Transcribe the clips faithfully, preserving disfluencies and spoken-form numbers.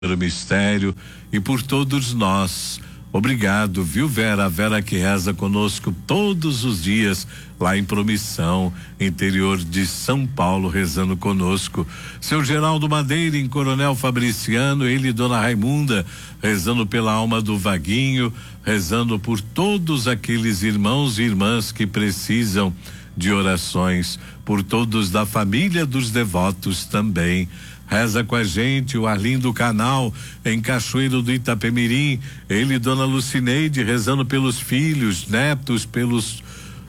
pelo mistério e por todos nós. Obrigado, viu, Vera? A Vera que reza conosco todos os dias lá em Promissão, interior de São Paulo, rezando conosco. Seu Geraldo Madeira em Coronel Fabriciano, ele e Dona Raimunda, rezando pela alma do Vaguinho, rezando por todos aqueles irmãos e irmãs que precisam de orações, por todos da família dos devotos também. Reza com a gente o Arlindo Canal em Cachoeiro do Itapemirim, ele e Dona Lucineide rezando pelos filhos, netos, pelos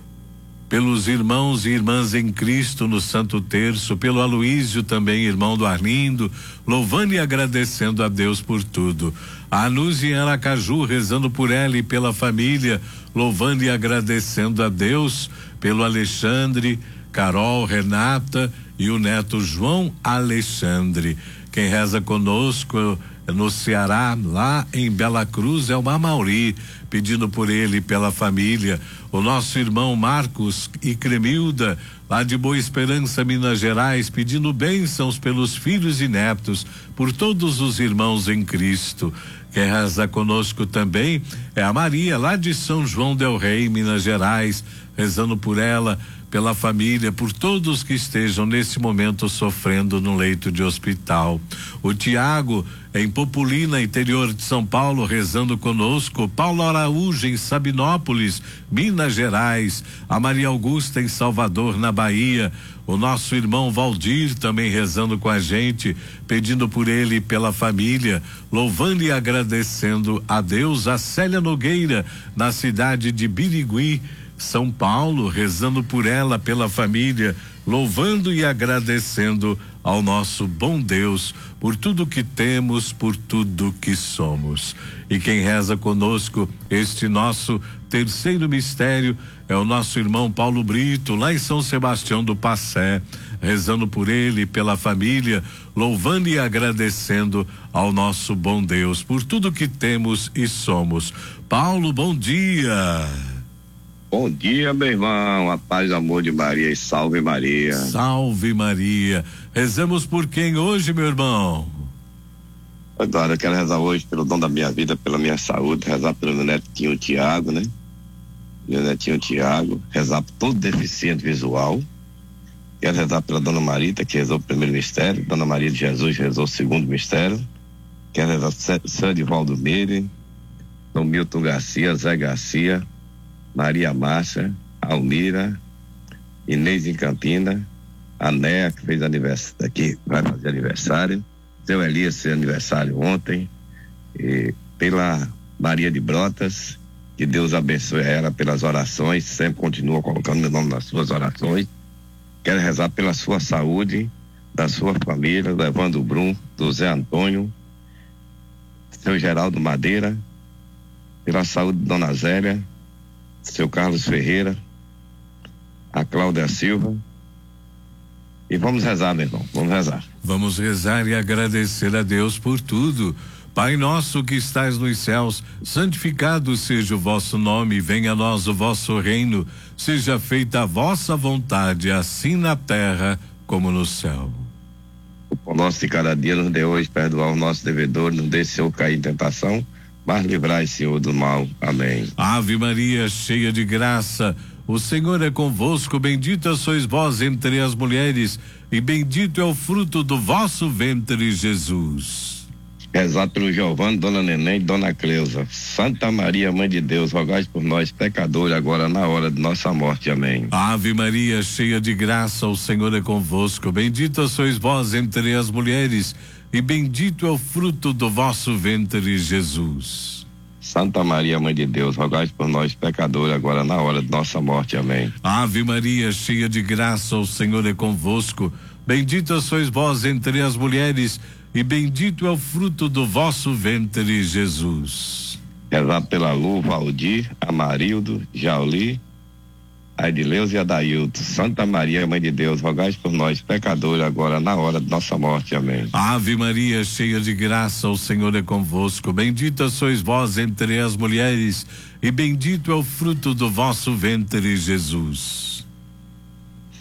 pelos irmãos e irmãs em Cristo no Santo Terço, pelo Aloísio também, irmão do Arlindo, louvando e agradecendo a Deus por tudo. A Anúzia em Aracaju rezando por ela e pela família, louvando e agradecendo a Deus pelo Alexandre, Carol, Renata e o neto João Alexandre. Quem reza conosco no Ceará, lá em Bela Cruz, é o Mamauri, pedindo por ele e pela família. O nosso irmão Marcos e Cremilda, lá de Boa Esperança, Minas Gerais, pedindo bênçãos pelos filhos e netos, por todos os irmãos em Cristo. Quem reza conosco também é a Maria, lá de São João del Rei, Minas Gerais, rezando por ela, pela família, por todos que estejam nesse momento sofrendo no leito de hospital. O Tiago em Populina, interior de São Paulo, rezando conosco. Paulo Araújo em Sabinópolis, Minas Gerais. A Maria Augusta em Salvador, na Bahia. O nosso irmão Valdir também rezando com a gente, pedindo por ele e pela família, louvando e agradecendo a Deus. A Célia Nogueira, na cidade de Birigui, São Paulo, rezando por ela, pela família, louvando e agradecendo ao nosso bom Deus por tudo que temos, por tudo que somos. E quem reza conosco este nosso terceiro mistério é o nosso irmão Paulo Brito, lá em São Sebastião do Passé, rezando por ele e pela família, louvando e agradecendo ao nosso bom Deus por tudo que temos e somos. Paulo, bom dia. Bom dia, meu irmão, a paz e amor de Maria e salve Maria. Salve Maria. Rezamos por quem hoje, meu irmão? Eduardo, eu quero rezar hoje pelo dom da minha vida, pela minha saúde, rezar pelo meu netinho Tiago, né? Meu netinho Tiago, rezar por todo deficiente visual. Quero rezar pela Dona Marita, que rezou o primeiro mistério, Dona Maria de Jesus rezou o segundo mistério. Quero rezar Sandivaldo Meire, Dom Milton Garcia, Zé Garcia, Maria Márcia, Almira, Inês em Campina, a Néa, que fez aniversário, que vai fazer aniversário, seu Elias fez aniversário ontem, e pela Maria de Brotas, que Deus abençoe ela pelas orações, sempre continua colocando meu nome nas suas orações. Quero rezar pela sua saúde, da sua família, do Evandro Brum, do Zé Antônio, seu Geraldo Madeira, pela saúde de Dona Zélia, seu Carlos Ferreira, a Cláudia Silva, e vamos rezar, meu irmão, vamos rezar. Vamos rezar e agradecer a Deus por tudo. Pai nosso que estais nos céus, santificado seja o vosso nome, venha a nós o vosso reino, seja feita a vossa vontade, assim na terra como no céu. O pão nosso de cada dia nos dê hoje, perdoar o nosso devedor, não deixe, Senhor, cair em tentação, mas livrai, Senhor, do mal. Amém. Ave Maria, cheia de graça, o Senhor é convosco, bendita sois vós entre as mulheres, e bendito é o fruto do vosso ventre, Jesus. Rezar pelo Giovanni, Dona Neném e Dona Cleusa. Santa Maria, Mãe de Deus, rogai por nós, pecadores, agora na hora de nossa morte. Amém. Ave Maria, cheia de graça, o Senhor é convosco, bendita sois vós entre as mulheres, e bendito é o fruto do vosso ventre, Jesus. Santa Maria, Mãe de Deus, rogai por nós, pecadores, agora na hora de nossa morte. Amém. Ave Maria, cheia de graça, o Senhor é convosco, bendita sois vós entre as mulheres, e bendito é o fruto do vosso ventre, Jesus. Rezar pela Lu, Valdir, Amarildo, Jauli, a Edileuza e a Dailton. Santa Maria, Mãe de Deus, rogai por nós, pecadores, agora na hora de nossa morte. Amém. Ave Maria, cheia de graça, o Senhor é convosco, bendita sois vós entre as mulheres, e bendito é o fruto do vosso ventre, Jesus.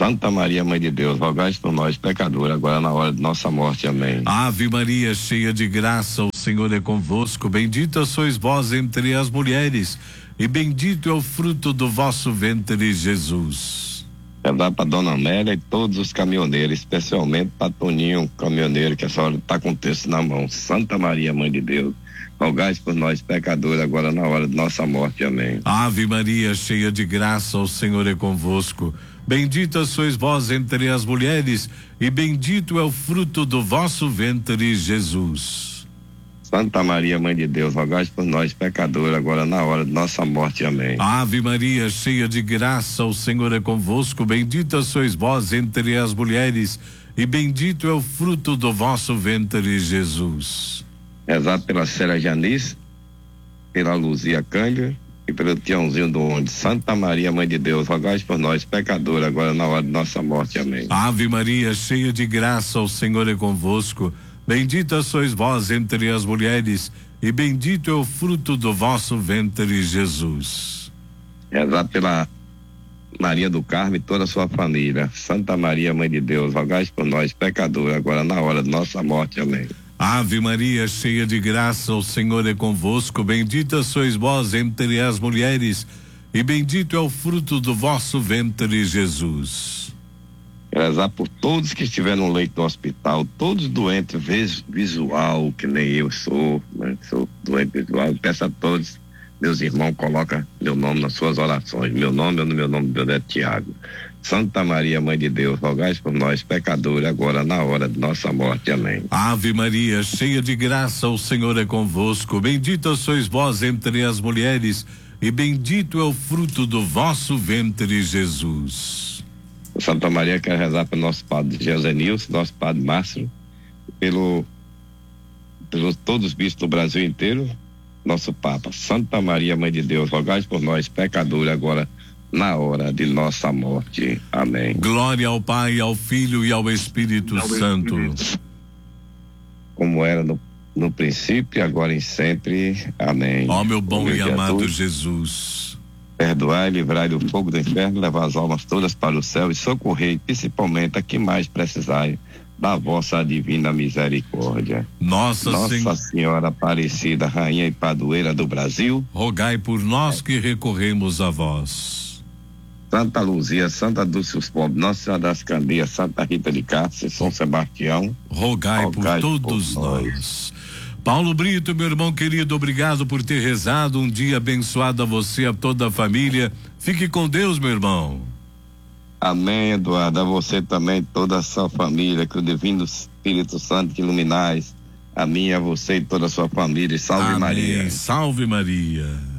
Santa Maria, Mãe de Deus, rogai por nós, pecadores, agora na hora de nossa morte. Amém. Ave Maria, cheia de graça, o Senhor é convosco. Bendita sois vós entre as mulheres, e bendito é o fruto do vosso ventre, Jesus. Rezar para Dona Amélia e todos os caminhoneiros, especialmente para Toninho, caminhoneiro, que essa hora está com o texto na mão. Santa Maria, Mãe de Deus, rogai por nós, pecadores, agora na hora de nossa morte. Amém. Ave Maria, cheia de graça, o Senhor é convosco. Bendita sois vós entre as mulheres, e bendito é o fruto do vosso ventre, Jesus. Santa Maria, Mãe de Deus, rogai por nós, pecadores, agora na hora de nossa morte. Amém. Ave Maria, cheia de graça, o Senhor é convosco. Bendita sois vós entre as mulheres, e bendito é o fruto do vosso ventre, Jesus. Rezar pela Célia Janice, pela Luzia Cândida e pelo Tiãozinho do Onde. Santa Maria, Mãe de Deus, rogai por nós, pecadores, agora na hora de nossa morte. Amém. Ave Maria, cheia de graça, o Senhor é convosco. Bendita sois vós entre as mulheres, e bendito é o fruto do vosso ventre, Jesus. Rezar pela Maria do Carmo e toda a sua família. Santa Maria, Mãe de Deus, rogai por nós, pecadores, agora na hora de nossa morte. Amém. Ave Maria, cheia de graça, o Senhor é convosco. Bendita sois vós entre as mulheres, e bendito é o fruto do vosso ventre, Jesus. Rezar por todos que estiveram no leito do hospital, todos doentes vis, visual, que nem eu sou, né? Sou doente visual. Peço a todos, meus irmãos, coloca meu nome nas suas orações. Meu nome é no meu nome, meu neto Tiago. Santa Maria, Mãe de Deus, rogai por nós, pecadores, agora na hora de nossa morte. Amém. Ave Maria, cheia de graça, o Senhor é convosco. Bendita sois vós entre as mulheres, e bendito é o fruto do vosso ventre, Jesus. Santa Maria, quer rezar pelo nosso padre Gesenilson, nosso padre Márcio, pelo, pelos todos os bispos do Brasil inteiro, nosso Papa. Santa Maria, Mãe de Deus, rogai por nós, pecadores, agora na hora de nossa morte. Amém. Glória ao Pai, ao Filho e ao Espírito ao Santo. Espírito. Como era no, no princípio, agora e sempre. Amém. Ó meu bom e amado Jesus, perdoai, livrai do fogo do inferno, levar as almas todas para o céu e socorrei principalmente a que mais precisai da vossa divina misericórdia. Nossa, Nossa Sen... Senhora Aparecida, Rainha e Padroeira do Brasil, rogai por nós que recorremos a vós. Santa Luzia, Santa Dulce dos Pobres, Nossa Senhora das Candeias, Santa Rita de Cássia, São Sebastião, rogai, rogai por todos por nós. nós. Paulo Brito, meu irmão querido, obrigado por ter rezado. Um dia abençoado a você, a toda a família. Fique com Deus, meu irmão. Amém, Eduardo. A você também, toda a sua família, que o Divino Espírito Santo te iluminais. A mim, a você e toda a sua família. Salve Amém. Maria. Salve Maria.